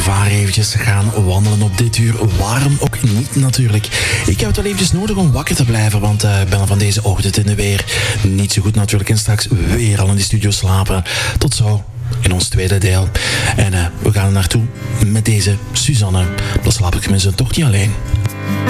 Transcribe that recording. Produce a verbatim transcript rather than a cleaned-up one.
boulevard eventjes gaan wandelen op dit uur. Waarom ook niet natuurlijk. Ik heb het wel eventjes nodig om wakker te blijven, want uh, ik ben er van deze ochtend in de weer niet zo goed natuurlijk. En straks weer al in de studio slapen. Tot zo in ons tweede deel. En uh, we gaan er naartoe met deze Suzanne. Dan slaap ik tenminste toch niet alleen.